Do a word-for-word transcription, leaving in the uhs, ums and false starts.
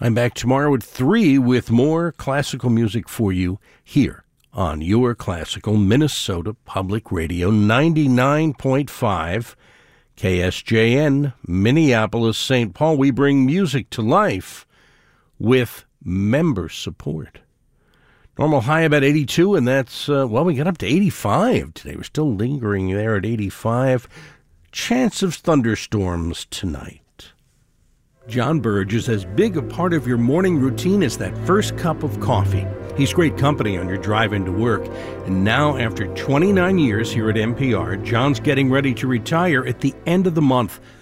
I'm back tomorrow at three with more classical music for you here on your classical Minnesota Public Radio ninety-nine point five K S J N, Minneapolis, Saint Paul. We bring music to life with member support. Normal high about eighty-two, and that's, uh, well, we got up to eighty-five today. We're still lingering there at eighty-five. Chance of thunderstorms tonight. John Burge is as big a part of your morning routine as that first cup of coffee. He's great company on your drive into work. And now, after twenty-nine years here at N P R, John's getting ready to retire at the end of the month.